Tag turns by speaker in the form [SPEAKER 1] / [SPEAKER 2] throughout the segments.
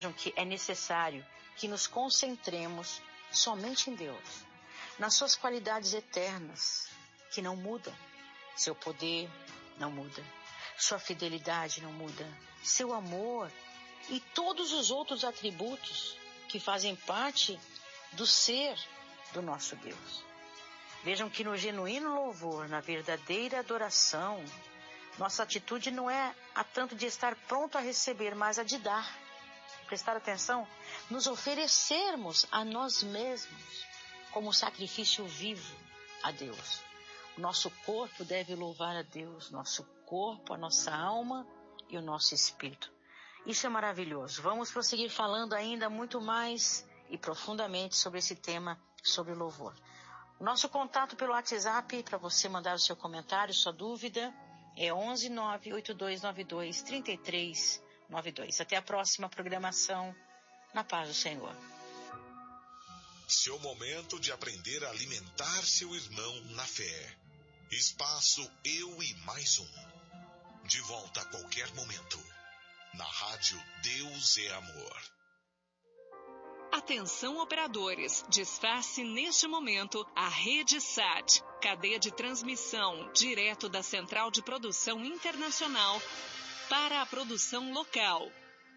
[SPEAKER 1] que é necessário que nos concentremos somente em Deus, nas suas qualidades eternas, que não mudam. Seu poder não muda, sua fidelidade não muda, seu amor e todos os outros atributos que fazem parte do ser do nosso Deus. Vejam que no genuíno louvor, na verdadeira adoração, nossa atitude não é a tanto de estar pronto a receber, mas a de dar. Prestar atenção, nos oferecermos a nós mesmos como sacrifício vivo a Deus. O nosso corpo deve louvar a Deus, nosso corpo, a nossa alma e o nosso espírito. Isso é maravilhoso. Vamos prosseguir falando ainda muito mais e profundamente sobre esse tema, sobre louvor. O nosso contato pelo WhatsApp, para você mandar o seu comentário, sua dúvida, é 11 98292 3392. Até a próxima programação. Na paz do Senhor.
[SPEAKER 2] Seu momento de aprender a alimentar seu irmão na fé. Espaço Eu e Mais Um. De volta a qualquer momento. Na rádio Deus é Amor.
[SPEAKER 3] Atenção operadores, desface neste momento a Rede SAT, cadeia de transmissão direto da Central de Produção Internacional para a produção local.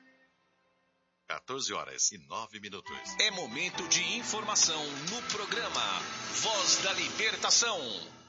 [SPEAKER 4] 14h09.
[SPEAKER 5] É momento de informação no programa Voz da Libertação.